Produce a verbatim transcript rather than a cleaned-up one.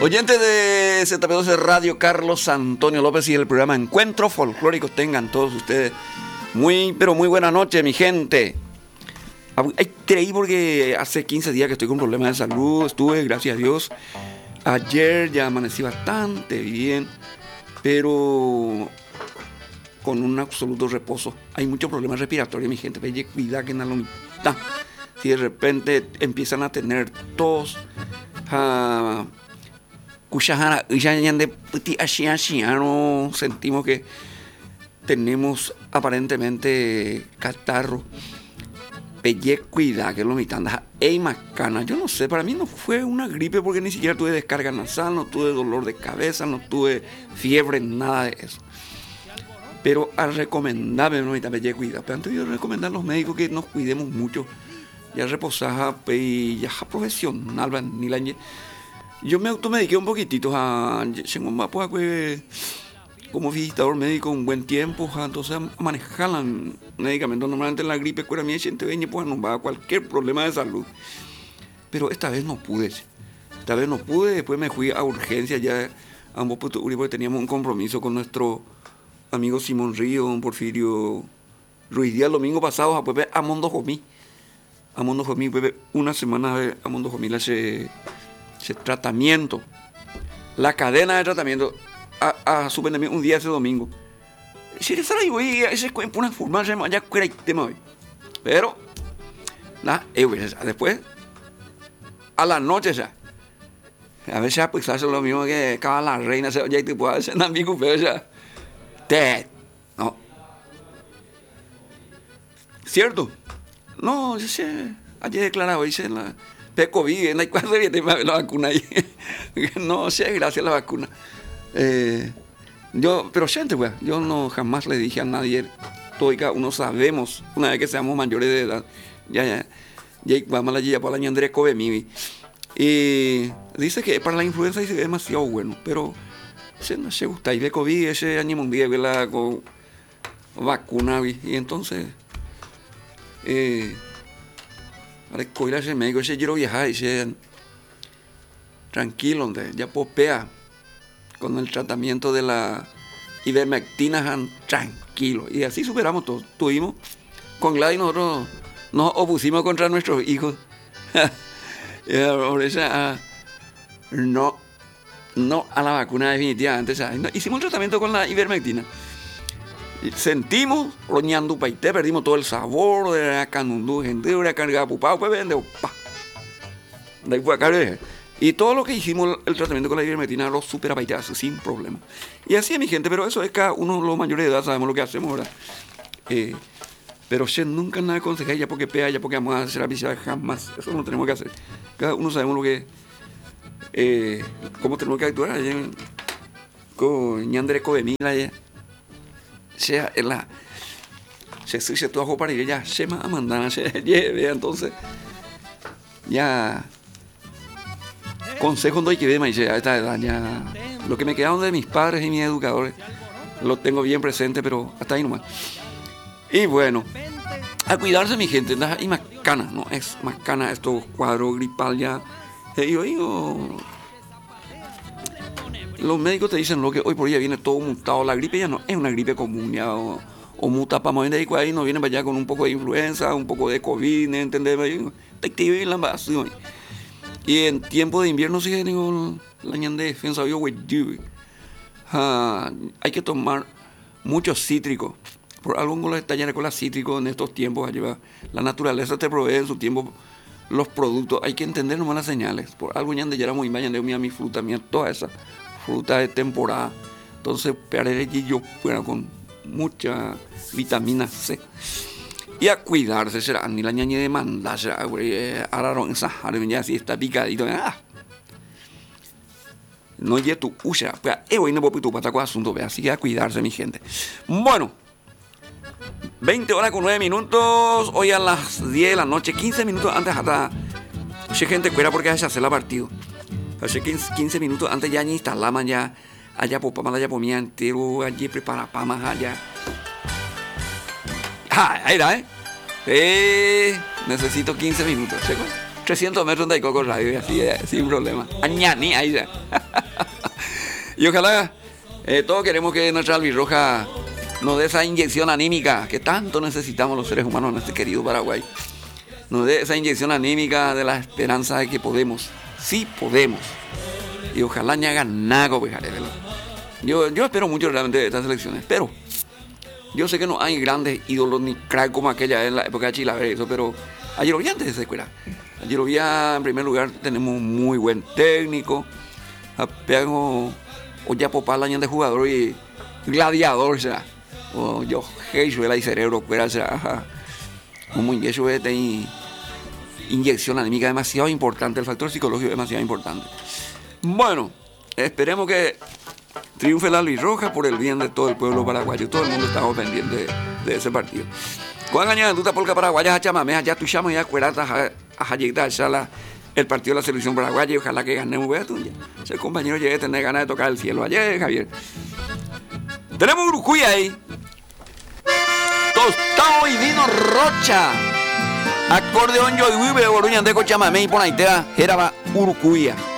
Oyentes de Z P doce Radio, Carlos Antonio López y el programa Encuentro Folclórico. Tengan todos ustedes muy, pero muy buena noche, mi gente. Creí porque hace quince días que estoy con problemas de salud. Estuve, gracias a Dios. Ayer ya amanecí bastante bien, pero con un absoluto reposo. Hay muchos problemas respiratorios, mi gente. Pero cuidado que no lo mitad. Si de repente empiezan a tener tos, uh, sentimos que tenemos aparentemente catarro. Pelle, cuidado que lo mitad. Ey, macana, yo no sé, para mí no fue una gripe porque ni siquiera tuve descarga nasal, no tuve dolor de cabeza, no tuve fiebre, nada de eso. Pero al recomendarme, no, pelle, cuidado. Pero antes yo recomendar a los médicos que nos cuidemos mucho. Ya reposada y ya profesional, ni la. Yo me automediqué un poquitito, a, como visitador médico un buen tiempo, entonces manejar medicamentos. Normalmente en la gripe cura mi gente veñe, pues nos va a cualquier problema de salud. Pero esta vez no pude, esta vez no pude, después me fui a urgencia ya ambos porque teníamos un compromiso con nuestro amigo Simón Río, un Porfirio Ruiz Díaz, el domingo pasado, a pues a Mondo Jomí. A Mondo Jomí, pues una semana a Mondo Jomí ese, ese tratamiento, la cadena de tratamiento. A, a su un día ese domingo. Si le sale hoy, ese es una forma ya fuera el tema hoy. Pero, nada, eh, después, a la noche ya. A veces, pues, hace lo mismo que acaba la reina, ya te puedo hacer un amigo, pero ya. Te, no. ¿Cierto? No, yo sé, ayer declarado, dice la. P-COVID, no hay cuánto que te la vacuna ahí. No sé, gracias a la vacuna. Eh, yo, pero gente, pues, yo no jamás le dije a nadie, todo y cada uno sabemos, una vez que seamos mayores de edad, ya, ya, ya vamos a la guía para la Andrés Covemivi. Y dice que para la influenza dice que es demasiado bueno, pero se no se gusta. Y de COVID, ese año mundial, ¿verdad? Con vacuna, y entonces, eh, para escoger a ese médico, ese quiero viajar, dice, tranquilo, ya popea. Con el tratamiento de la ivermectina, tranquilo. Y así superamos todo. Tuvimos, con Gladys nosotros nos opusimos contra nuestros hijos. Por eso, no, no a la vacuna definitivamente. Hicimos el tratamiento con la ivermectina. Sentimos, roñando paité, perdimos todo el sabor de la canundú, gente, de la carga pupao, pues vende, pa. De ahí fue acá, y todo lo que hicimos, el tratamiento con la ivermectina, lo supera paiteazo, sin problema. Y así es, mi gente, pero eso es cada uno de los mayores de edad, sabemos lo que hacemos, ¿verdad? Eh, pero yo nunca nada aconsejé, ya porque pea, ya porque vamos a hacer la visita, jamás. Eso no tenemos que hacer. Cada uno sabemos lo que, eh, cómo tenemos que actuar. Allá, con Ñandre Covemila, ya. Sea, en la. Se se todo ajo para ir, ya, se me mandan, se lleve, entonces. Ya. Consejo no hay que ver, maíz, a esta edad ya. Lo que me quedaron de mis padres y mis educadores, lo tengo bien presente, pero hasta ahí nomás. Y bueno, a cuidarse, mi gente, y más cana, ¿no? Es más cana estos cuadros gripal ya. Eh, yo digo, los médicos te dicen lo que hoy por día viene todo mutado. La gripe ya no es una gripe común, ya, o, o muta para mover de ahí, no viene para allá con un poco de influenza, un poco de COVID, ¿entendés? Te la invasión. Y en tiempo de invierno sí tengo la ñande de defensa yo with you. Uh, hay que tomar muchos cítricos. Por algo con los talleres con los cítricos en estos tiempos, ayuda. La naturaleza te provee en su tiempo los productos. Hay que entender nomás las señales. Por algo ñande ya era muy mañana de mi fruta, mía, toda esa fruta de temporada. Entonces, pearé y yo bueno, con mucha vitamina C. Y a cuidarse será, ni la ñaña de mandar será, güey, araron esa, ya así está picadito, ah. No lleve tu usa, pues, eh, güey, no puedo tu pataco asunto, así que a cuidarse, mi gente. Bueno, veinte horas con nueve minutos, hoy a las diez de la noche, quince minutos antes hasta, mucha gente cuera porque se hace la partido. Hace quince minutos antes ya ni instalamos ya, allá por pama, allá por mi entero, allí prepara pamas allá. Ah, ahí está, ¿eh? Eh, necesito quince minutos, ¿sí? trescientos metros de Coco Radio, así, sin problema. Añani, ahí ya. Y ojalá, eh, todos queremos que nuestra albirroja nos dé esa inyección anímica que tanto necesitamos los seres humanos en este querido Paraguay. Nos dé esa inyección anímica de la esperanza de que podemos, sí podemos. Y ojalá ni hagan nada, pues, yo, yo espero mucho realmente de estas elecciones, pero yo sé que no hay grandes ídolos ni crack como aquella en la época de Chilaver y eso, pero ayer lo vi antes de esa escuela. Ayer lo vi en primer lugar, tenemos un muy buen técnico, apego o ya popalañan de jugador y gladiador, será. O yo, hey, suela y cerebro, fuera, será. Como ingreso de inyección anímica demasiado importante, el factor psicológico es demasiado importante. Bueno, esperemos que triunfe la albirroja por el bien de todo el pueblo paraguayo. Todo el mundo estamos pendientes de, de ese partido. Cuando añaden tu polca paraguaya, chamame, allá tu chamo y acuerata a llegar a el partido de la selección paraguaya y ojalá que ganemos, vea tú ya. Ese compañero llegue a tener ganas de tocar el cielo ayer, Javier. Tenemos Urucuya ahí. Tostado y vino Rocha. Acordeón yo y vive Boruña de Cochamame y Ponaitea, Jeraba Urucuya.